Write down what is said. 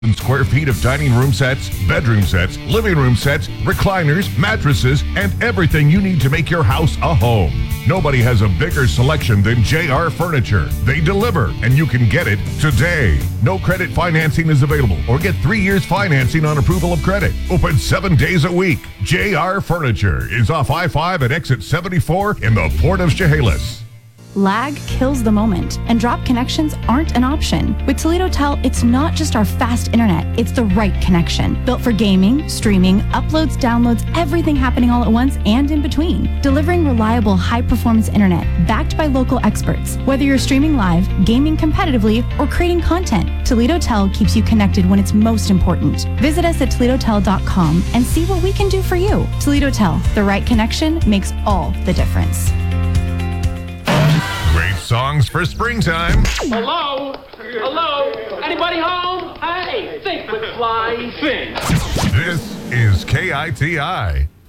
square feet of dining room sets, bedroom sets, living room sets, recliners, mattresses, and everything you need to make your house a home. Nobody has a bigger selection than JR Furniture. They deliver, and you can get it today. No credit financing is available, or get 3 years financing on approval of credit. Open 7 days a week. JR Furniture is off I-5 at exit 74 in the Port of Chehalis. Lag kills the moment, and drop connections aren't an option. With Toledo Tel, it's not just our fast internet, it's the right connection. Built for gaming, streaming, uploads, downloads, everything happening all at once and in between. Delivering reliable, high-performance internet, backed by local experts. Whether you're streaming live, gaming competitively, or creating content, Toledo Tel keeps you connected when it's most important. Visit us at ToledoTel.com and see what we can do for you. Toledo Tel, the right connection makes all the difference. Great songs for springtime. Hello? Hello? Anybody home? Hey, think with fly, think. This is KITI.